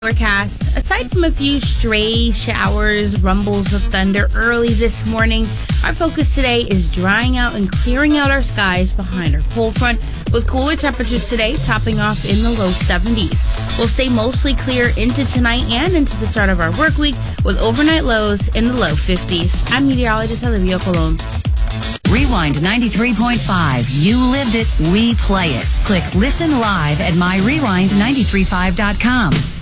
Forecast. Aside from a few stray showers, rumbles of thunder early this morning, our focus today is drying out and clearing out our skies behind our cold front, with cooler temperatures today topping off in the low 70s. We'll stay mostly clear into tonight and into the start of our work week, with overnight lows in the low 50s. I'm meteorologist Olivia Colon. Rewind 93.5. You lived it, we play it. Click listen live at myrewind935.com.